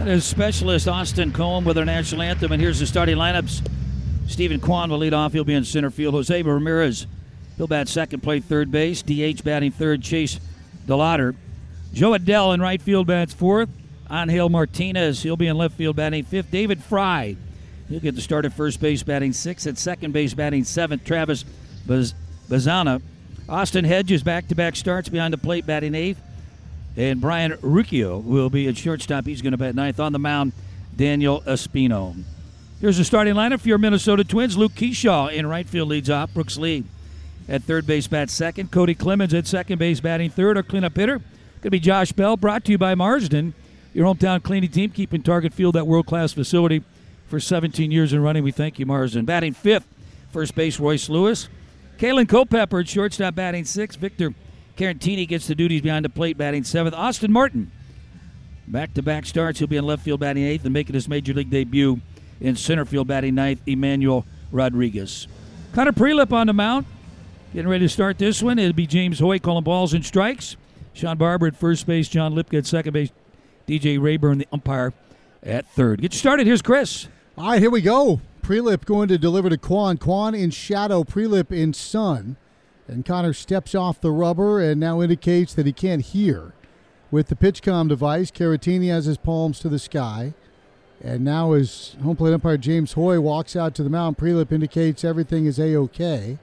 That is specialist Austin Cohen with our national anthem, and here's the starting lineups. Stephen Kwan will lead off. He'll be in center field. Jose Ramirez, he'll bat second, play third base. DH batting third, Chase DeLauder. Joe Adell in right field bats fourth. Angel Martinez, he'll be in left field batting fifth. David Fry, he'll get the start at first base batting sixth. At second base batting seventh, Travis Bazana. Austin Hedges back-to-back starts behind the plate batting eighth. And Brian Riccio will be at shortstop. He's going to bat ninth. On the mound, Daniel Espino. Here's the starting lineup for your Minnesota Twins. Luke Keyshaw in right field leads off. Brooks Lee at third base bats second. Cody Clemens at second base batting third. Our cleanup hitter could be Josh Bell. Brought to you by Marsden, your hometown cleaning team, keeping Target Field that world-class facility for 17 years and running. We thank you, Marsden. Batting fifth, first base Royce Lewis. Kalen Culpepper at shortstop batting sixth. Victor Carantini gets the duties behind the plate batting seventh. Austin Martin, back-to-back starts. He'll be in left field batting eighth and making his major league debut in center field batting ninth, Emmanuel Rodriguez. Connor Prelip on the mound. Getting ready to start this one. It'll be James Hoy calling balls and strikes. Sean Barber at first base. John Lipka at second base. DJ Rayburn, the umpire, at third. Get you started. Here's Chris. All right, here we go. Prelip going to deliver to Kwan. Kwan in shadow, Prelip in sun. And Connor steps off the rubber and now indicates that he can't hear. With the PitchCom device, Caratini has his palms to the sky. And now as home plate umpire James Hoy walks out to the mound, Prelip indicates everything is A-OK.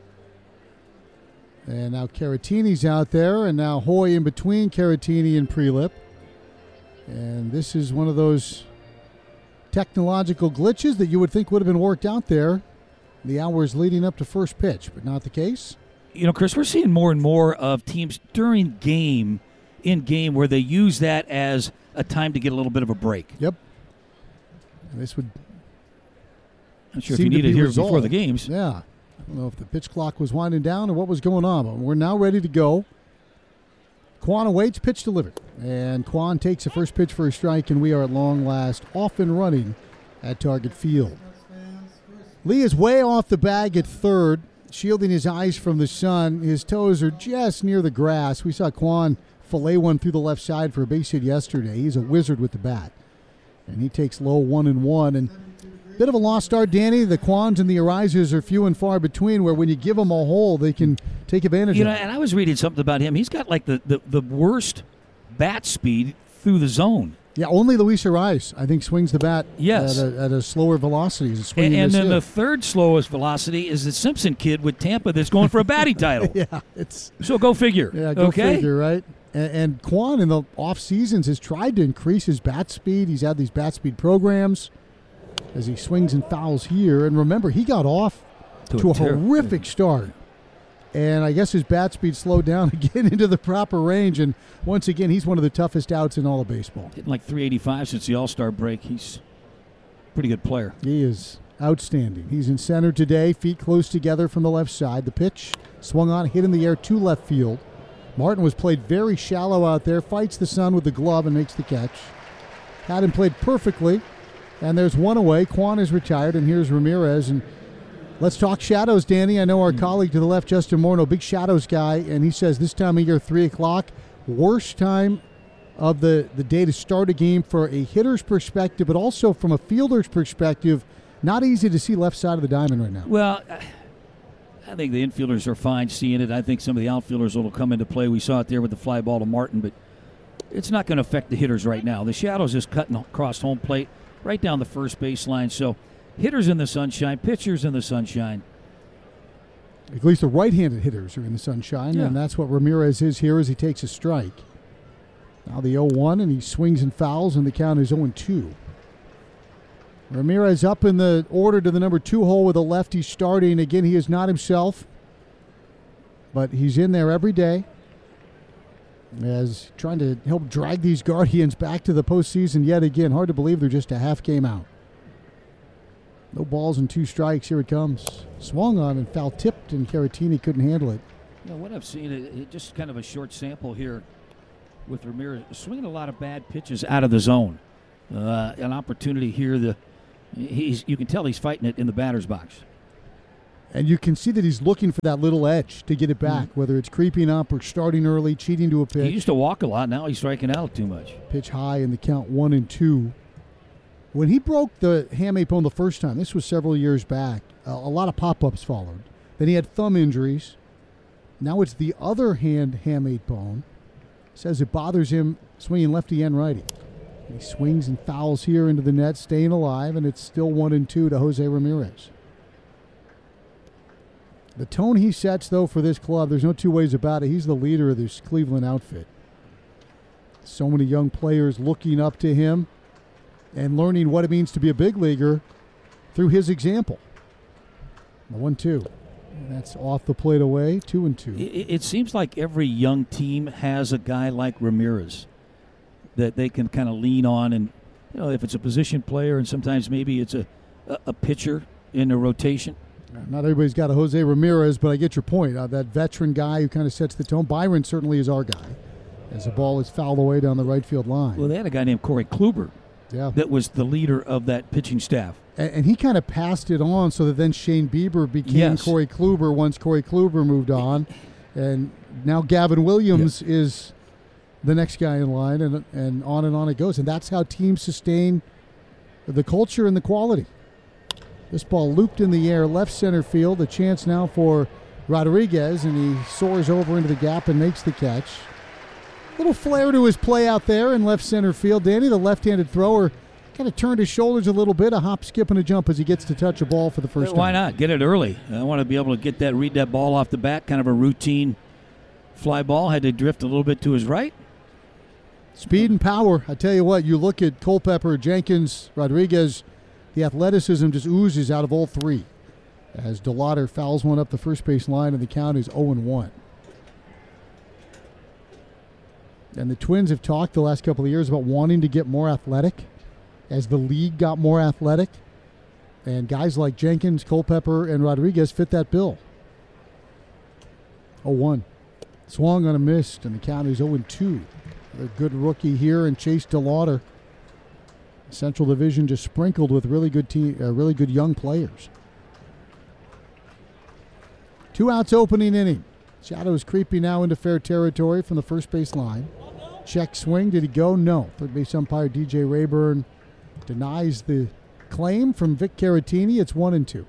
And now Caratini's out there, and now Hoy in between Caratini and Prelip. And this is one of those technological glitches that you would think would have been worked out there the hours leading up to first pitch, but not the case. You know, Chris, we're seeing more and more of teams during in-game, where they use that as a time to get a little bit of a break. Yep. And this would I'm sure if you need it here before the games. Yeah. I don't know if the pitch clock was winding down or what was going on, but we're now ready to go. Kwan awaits, pitch delivered. And Kwan takes the first pitch for a strike, and we are at long last off and running at Target Field. Lee is way off the bag at third, shielding his eyes from the sun. His toes are just near the grass. We saw Kwan fillet one through the left side for a base hit yesterday. He's a wizard with the bat. And he takes low 1-1. And a bit of a lost start, Danny. The Kwans and the Arizas are few and far between, where when you give them a hole, they can take advantage of it. And I was reading something about him. He's got like the worst bat speed through the zone. Yeah, only Luis Arraez, I think, swings the bat yes. at a slower velocity. And then the third slowest velocity is the Simpson kid with Tampa that's going for a batting title. Yeah, so go figure. Yeah, go figure, right? And Kwan in the off seasons has tried to increase his bat speed. He's had these bat speed programs as he swings and fouls here. And remember, he got off to a horrific start. And I guess his bat speed slowed down again into the proper range. And once again, he's one of the toughest outs in all of baseball. Hitting like 385 since the All-Star break. He's a pretty good player. He is outstanding. He's in center today, feet close together from the left side. The pitch swung on, hit in the air to left field. Martin was played very shallow out there, fights the sun with the glove and makes the catch. Had him played perfectly. And there's one away. Kwan is retired, and here's Ramirez. And let's talk shadows, Danny. I know our colleague to the left, Justin Morneau, big shadows guy, and he says this time of year, 3 o'clock, worst time of the day to start a game for a hitter's perspective, but also from a fielder's perspective. Not easy to see left side of the diamond right now. Well, I think the infielders are fine seeing it. I think some of the outfielders will come into play. We saw it there with the fly ball to Martin, but it's not going to affect the hitters right now. The shadows is cutting across home plate right down the first baseline. So hitters in the sunshine, pitchers in the sunshine. At least the right-handed hitters are in the sunshine, and that's what Ramirez is here as he takes a strike. Now the 0-1, and he swings and fouls, and the count is 0-2. Ramirez up in the order to the number 2 hole with a lefty starting. Again, he is not himself, but he's in there every day as trying to help drag these Guardians back to the postseason yet again. Hard to believe they're just a half game out. No balls and 2 strikes. Here it comes. Swung on and foul tipped, and Caratini couldn't handle it. You know, what I've seen, it just kind of a short sample here with Ramirez. Swinging a lot of bad pitches out of the zone. An opportunity here. You can tell he's fighting it in the batter's box. And you can see that he's looking for that little edge to get it back, whether it's creeping up or starting early, cheating to a pitch. He used to walk a lot. Now he's striking out too much. Pitch high in the count 1-2. When he broke the hamate bone the first time, this was several years back, a lot of pop-ups followed. Then he had thumb injuries. Now it's the other hand hamate bone. Says it bothers him swinging lefty and righty. He swings and fouls here into the net, staying alive, and it's still 1-2 to Jose Ramirez. The tone he sets, though, for this club, there's no two ways about it. He's the leader of this Cleveland outfit. So many young players looking up to him and learning what it means to be a big leaguer through his example. 1-2. That's off the plate away, 2-2. It seems like every young team has a guy like Ramirez that they can kind of lean on, and if it's a position player, and sometimes maybe it's a pitcher in a rotation. Not everybody's got a Jose Ramirez, but I get your point. That veteran guy who kind of sets the tone. Byron certainly is our guy, as the ball is fouled away down the right field line. Well, they had a guy named Corey Kluber that was the leader of that pitching staff. And he kind of passed it on so that then Shane Bieber became Corey Kluber once Corey Kluber moved on. And now Gavin Williams is the next guy in line, and on it goes. And that's how teams sustain the culture and the quality. This ball looped in the air, left center field. A chance now for Rodriguez, and he soars over into the gap and makes the catch. Little flair to his play out there in left center field. Danny, the left-handed thrower, kind of turned his shoulders a little bit, a hop, skip, and a jump as he gets to touch a ball for the first time. Why not? Get it early. I want to be able to read that ball off the bat, kind of a routine fly ball. Had to drift a little bit to his right. Speed and power. I tell you what, you look at Culpepper, Jenkins, Rodriguez, the athleticism just oozes out of all three as DeLauder fouls one up the first base line, and the count is 0-1. And the Twins have talked the last couple of years about wanting to get more athletic as the league got more athletic. And guys like Jenkins, Culpepper, and Rodriguez fit that bill. 0-1. Swung on a miss, and the count is 0-2. A good rookie here, and Chase DeLauder. Central Division just sprinkled with really good young players. 2 outs opening inning. Shadows creeping now into fair territory from the first base line. Check swing. Did he go? No. Third base umpire DJ Rayburn denies the claim from Vic Caratini. It's 1-2.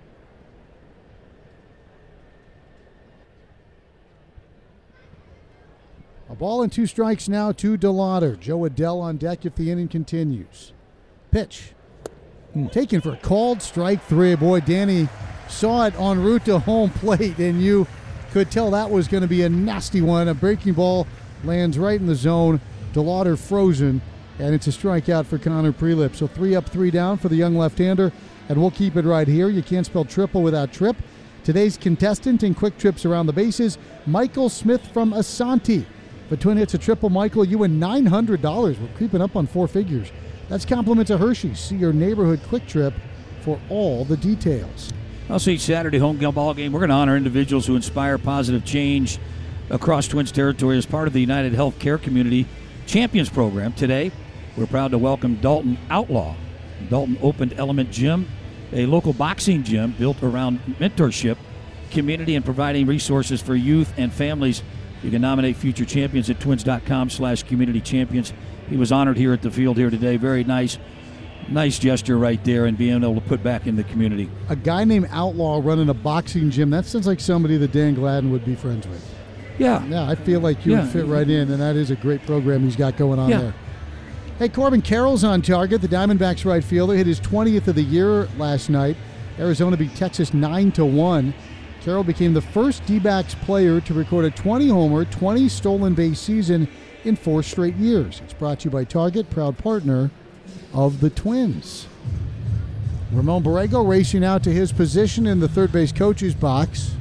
A ball and 2 strikes now to DeLauder. Joe Adell on deck if the inning continues. Pitch. Taken for a called strike 3. Boy, Danny saw it en route to home plate, and you could tell that was going to be a nasty one. A breaking ball lands right in the zone. DeLauder frozen, and it's a strikeout for Connor Prelip. So 3 up, 3 down for the young left-hander, and we'll keep it right here. You can't spell triple without trip. Today's contestant in quick trips around the bases, Michael Smith from Asante. If a Twin hits a triple, Michael, you win $900. We're creeping up on 4 figures. That's compliments of Hershey's. See your neighborhood quick trip for all the details. Also, each Saturday home ball game, we're going to honor individuals who inspire positive change across Twins territory as part of the United Healthcare Community Champions Program. Today, we're proud to welcome Dalton Outlaw. Dalton opened Element Gym, a local boxing gym built around mentorship, community, and providing resources for youth and families. You can nominate future champions at twins.com/community champions. He was honored here at the field here today. Very nice gesture right there, and being able to put back in the community. A guy named Outlaw running a boxing gym, that sounds like somebody that Dan Gladden would be friends with. Yeah. Yeah, I feel like you would fit right in, and that is a great program he's got going on there. Hey, Corbin Carroll's on target. The Diamondbacks right fielder hit his 20th of the year last night. Arizona beat Texas 9-1. Carroll became the first D-backs player to record a 20-homer, 20 stolen base season in 4 straight years. It's brought to you by Target, proud partner of the Twins. Ramon Borrego racing out to his position in the third base coach's box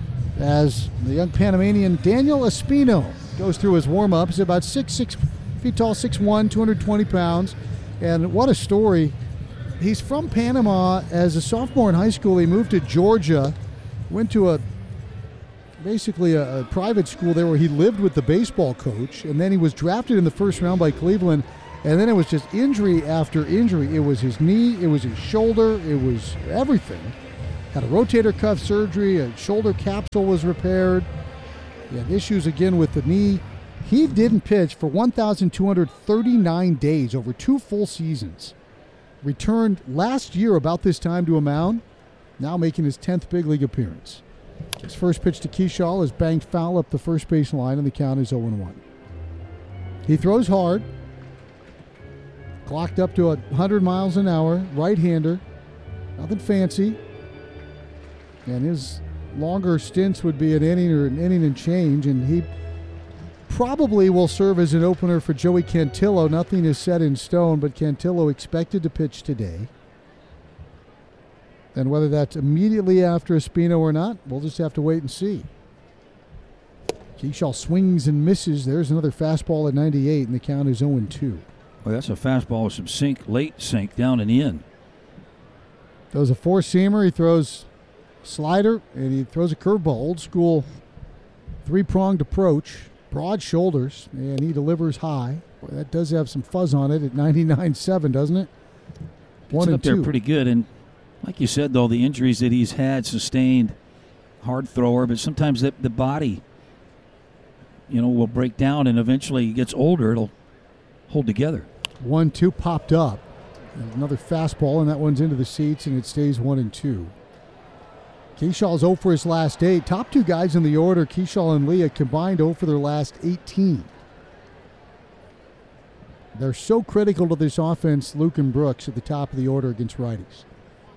as the young Panamanian Daniel Espino goes through his warm-up. He's about 6 feet tall, 6'1", 220 pounds. And what a story. He's from Panama. As a sophomore in high school, he moved to Georgia, went to basically a private school there where he lived with the baseball coach, and then he was drafted in the first round by Cleveland, and then it was just injury after injury. It was his knee, it was his shoulder, it was everything. had a rotator cuff surgery, a shoulder capsule was repaired. He had issues again with the knee. He didn't pitch for 1,239 days, over 2 full seasons. Returned last year about this time to a mound, now making his 10th big league appearance. His first pitch to Kershaw is banked foul up the first base line, and the count is 0-1. He throws hard, clocked up to 100 miles an hour, right-hander, nothing fancy. And his longer stints would be an inning or an inning and change, and he probably will serve as an opener for Joey Cantillo. Nothing is set in stone, but Cantillo expected to pitch today. And whether that's immediately after Espino or not, we'll just have to wait and see. Kershaw swings and misses. There's another fastball at 98, and the count is 0-2. Well, that's a fastball with some sink, late sink down and in. Throws a four-seamer. He throws slider, and he throws a curveball. Old school three-pronged approach. Broad shoulders, and he delivers high. Boy, that does have some fuzz on it at 99.7, doesn't it? It's up there pretty good, and like you said, though, the injuries that he's had, sustained, hard thrower, but sometimes the body, will break down, and eventually he gets older, it'll hold together. 1-2 popped up. There's another fastball, and that one's into the seats, and it stays 1-2. Kershaw's 0 for his last 8. Top two guys in the order, Kershaw and Leah, combined 0 for their last 18. They're so critical to this offense, Luke and Brooks, at the top of the order against righties.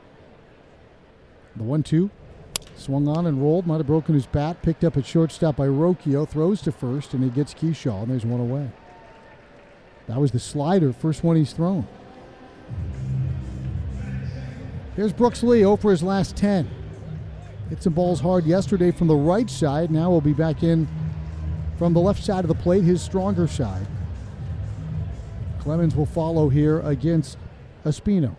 The 1-2. Swung on and rolled. Might have broken his bat. Picked up at shortstop by Rocchio. Throws to first, and he gets Kershaw, and there's one away. That was the slider. First one he's thrown. Here's Brooks Lee, 0 for his last 10. Hit some balls hard yesterday from the right side. Now we'll be back in from the left side of the plate, his stronger side. Clemens will follow here against Espino.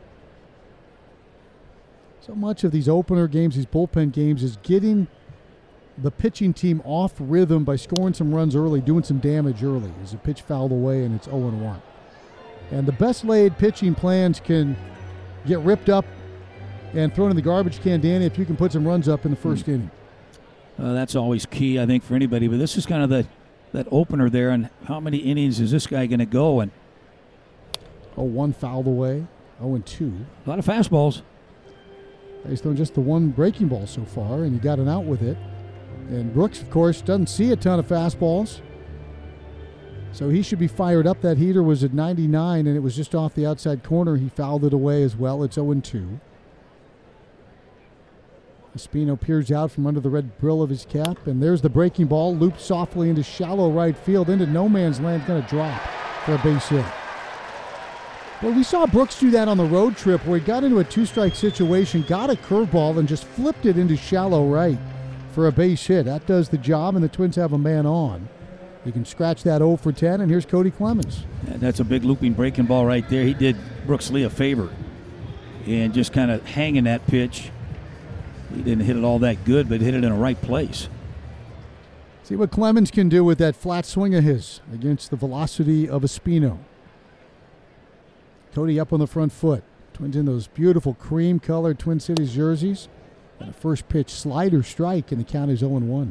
So much of these opener games, these bullpen games, is getting the pitching team off rhythm by scoring some runs early, doing some damage early as a pitch fouled away and it's 0-1. And the best laid pitching plans can get ripped up and thrown in the garbage can, Danny, if you can put some runs up in the first inning. That's always key, I think, for anybody. But this is kind of that opener there, and how many innings is this guy going to go? And 0-1 fouled away, 0-2. A lot of fastballs. He's thrown just the one breaking ball so far, and he got an out with it. And Brooks, of course, doesn't see a ton of fastballs, so he should be fired up. That heater was at 99, and it was just off the outside corner. He fouled it away as well. It's 0-2. Espino peers out from under the red brill of his cap, and there's the breaking ball, looped softly into shallow right field, into no man's land, going to drop for a base hit. Well, we saw Brooks do that on the road trip where he got into a two-strike situation, got a curveball, and just flipped it into shallow right for a base hit. That does the job, and the Twins have a man on. You can scratch that 0 for 10, and here's Cody Clemens. That's a big looping breaking ball right there. He did Brooks Lee a favor and just kind of hanging that pitch. He didn't hit it all that good, but hit it in the right place. See what Clemens can do with that flat swing of his against the velocity of Espino. Cody up on the front foot. Twins in those beautiful cream-colored Twin Cities jerseys. And a first pitch slider strike, and the count is 0-1.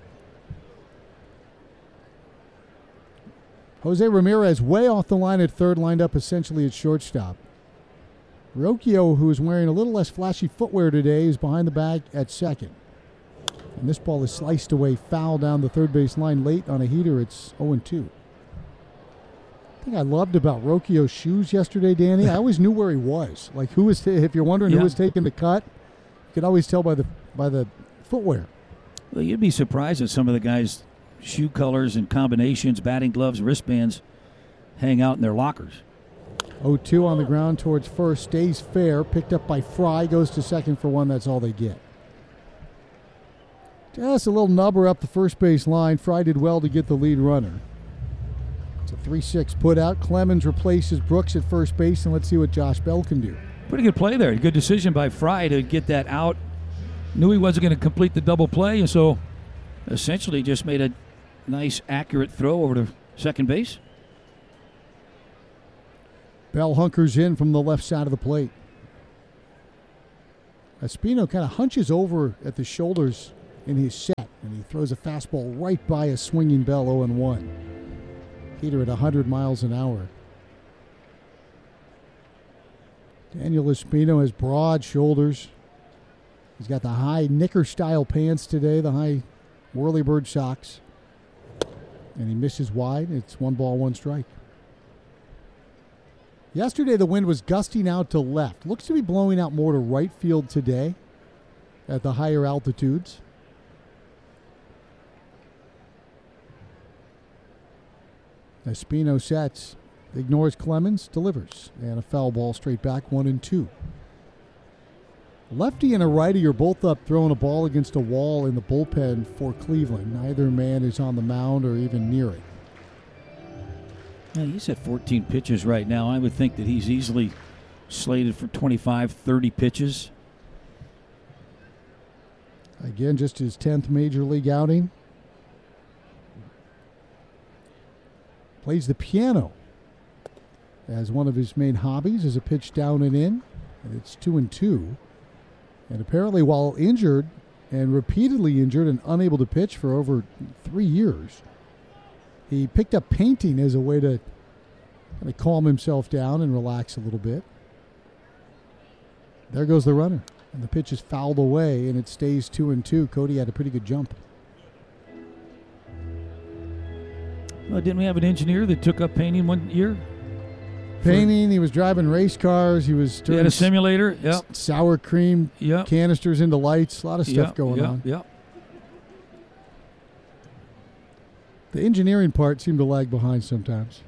Jose Ramirez way off the line at third, lined up essentially at shortstop. Rocchio, who is wearing a little less flashy footwear today, is behind the bag at second. And this ball is sliced away foul down the third base line late on a heater. It's 0-2. I think I loved about Rocchio's shoes yesterday, Danny. I always knew where he was. Like who was, if you're wondering who was taking the cut, you could always tell by the footwear. Well, you'd be surprised at some of the guys' shoe colors and combinations, batting gloves, wristbands, hang out in their lockers. 0-2 on the ground towards first, stays fair, picked up by Fry, goes to second for one. That's all they get. Just a little nubber up the first base line. Fry did well to get the lead runner. It's a 3-6 put out. Clemens replaces Brooks at first base, and let's see what Josh Bell can do. Pretty good play there. Good decision by Fry to get that out. Knew he wasn't going to complete the double play, and so essentially just made a nice, accurate throw over to second base. Bell hunkers in from the left side of the plate. Espino kind of hunches over at the shoulders in his set, and he throws a fastball right by a swinging bell 0-1. Heater at 100 miles an hour. Daniel Espino has broad shoulders. He's got the high knicker-style pants today, the high whirlybird socks. And he misses wide. It's 1 ball, 1 strike. Yesterday, the wind was gusting out to left. Looks to be blowing out more to right field today at the higher altitudes. Espino sets, ignores Clemens, delivers. And a foul ball straight back, 1-2. Lefty and a righty are both up throwing a ball against a wall in the bullpen for Cleveland. Neither man is on the mound or even near it. Yeah, he's at 14 pitches right now. I would think that he's easily slated for 25, 30 pitches. Again, just his 10th major league outing. Plays the piano as one of his main hobbies, is a pitch down and in, and it's 2-2. And apparently, while injured and repeatedly injured and unable to pitch for over 3 years, he picked up painting as a way to kind of calm himself down and relax a little bit. There goes the runner, and the pitch is fouled away, and it stays 2-2. Cody had a pretty good jump. Well, didn't we have an engineer that took up painting one year? Painting, he was driving race cars, he was He had a simulator, yep. Sour cream canisters into lights, a lot of stuff going on. Yep. The engineering part seemed to lag behind sometimes.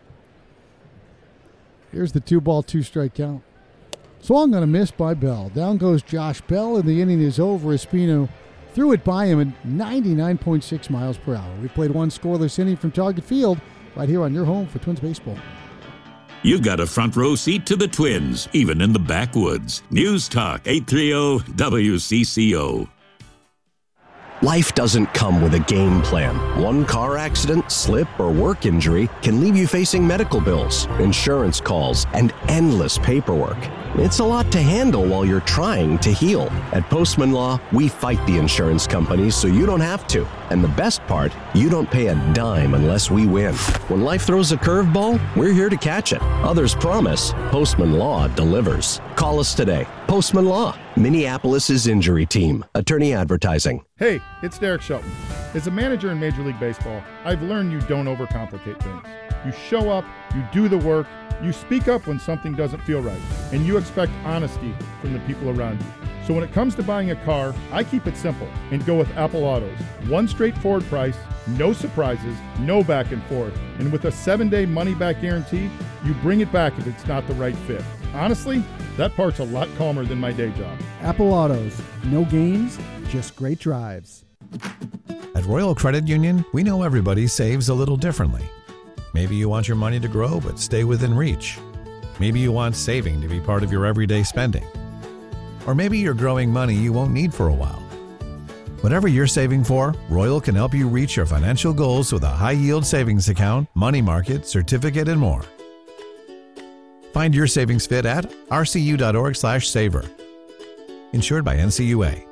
Here's the 2 ball, 2 strike count. Swung on a miss by Bell. Down goes Josh Bell, and the inning is over. Espino threw it by him at 99.6 miles per hour. We played 1 scoreless inning from Target Field right here on your home for Twins baseball. You've got a front row seat to the Twins, even in the backwoods. News Talk 830 WCCO. Life doesn't come with a game plan. One car accident, slip, or work injury can leave you facing medical bills, insurance calls, and endless paperwork. It's a lot to handle while you're trying to heal. At Postman Law, we fight the insurance companies so you don't have to. And the best part, you don't pay a dime unless we win. When life throws a curveball, we're here to catch it. Others promise, Postman Law delivers. Call us today. Postman Law, Minneapolis' injury team. Attorney Advertising. Hey, it's Derek Shelton. As a manager in Major League Baseball, I've learned you don't overcomplicate things. You show up, you do the work, you speak up when something doesn't feel right, and you expect honesty from the people around you. So when it comes to buying a car, I keep it simple and go with Apple Autos. One straightforward price, no surprises, no back and forth, and with a 7-day money-back guarantee, you bring it back if it's not the right fit. Honestly, that part's a lot calmer than my day job. Apple Autos. No games, just great drives. At Royal Credit Union, we know everybody saves a little differently. Maybe you want your money to grow but stay within reach. Maybe you want saving to be part of your everyday spending. Or maybe you're growing money you won't need for a while. Whatever you're saving for, Royal can help you reach your financial goals with a high-yield savings account, money market, certificate, and more. Find your savings fit at rcu.org/saver. Insured by NCUA.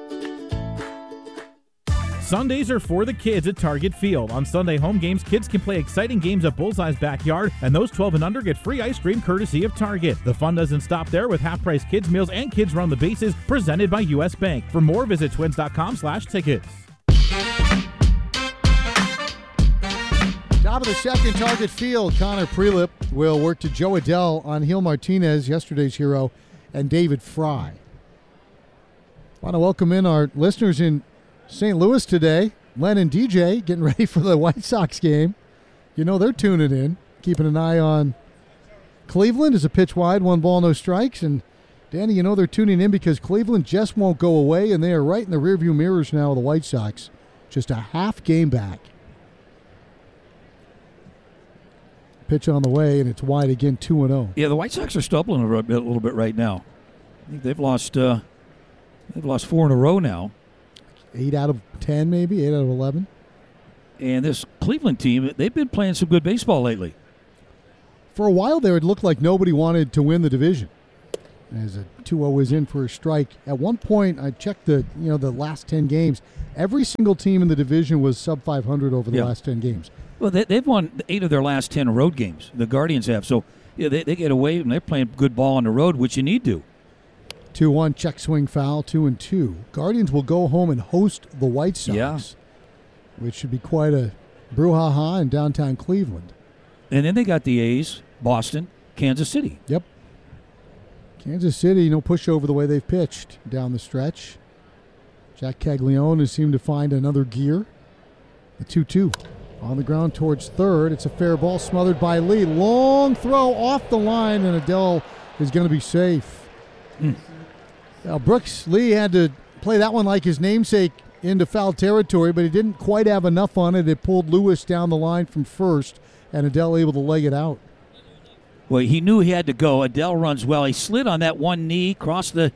Sundays are for the kids at Target Field. On Sunday home games, kids can play exciting games at Bullseye's backyard, and those 12 and under get free ice cream courtesy of Target. The fun doesn't stop there with half-price kids meals and kids run the bases presented by U.S. Bank. For more, visit twins.com/tickets. Top of the second, Target Field. Connor Prelip will work to Joe Adell on Gil Martinez, yesterday's hero, and David Fry. Want to welcome in our listeners in St. Louis today. Len and DJ getting ready for the White Sox game. You know they're tuning in, keeping an eye on Cleveland as a pitch wide, 1 ball, no strikes. And Danny, you know they're tuning in because Cleveland just won't go away, and they are right in the rearview mirrors now of the White Sox. Just a half game back. Pitch on the way, and it's wide again, 2-0. Yeah, the White Sox are stumbling a little bit right now. I think they've lost 4 in a row now. 8 out of 10, maybe 8 out of 11. And this Cleveland team, they've been playing some good baseball lately. For a while there, it looked like nobody wanted to win the division. as a 2-0 is in for a strike. At one point, I checked the last 10 games. Every single team in the division was sub 500 over the last 10 games. Well, they've won 8 of their last 10 road games. The Guardians have. So they get away and they're playing good ball on the road, which you need to. 2-1, check swing foul, 2-2. Guardians will go home and host the White Sox, which should be quite a brouhaha in downtown Cleveland. And then they got the A's, Boston, Kansas City. Yep. Kansas City, no pushover the way they've pitched down the stretch. Jack Caglione has seemed to find another gear. The 2-2 on the ground towards third. It's a fair ball smothered by Lee. Long throw off the line, and Adell is going to be safe. Now, Brooks Lee had to play that one like his namesake into foul territory, but he didn't quite have enough on it. It pulled Lewis down the line from first, and Adell able to leg it out. Well, he knew he had to go. Adell runs well. He slid on that one knee, crossed the